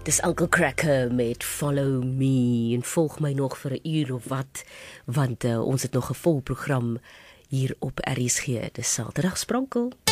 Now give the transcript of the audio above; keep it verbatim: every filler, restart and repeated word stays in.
Dis Uncle Cracker met Follow Me en volg my nog vir 'n uur of wat, want uh, ons het nog 'n vol program hier op R S G. Dis Saterdag Sprankel.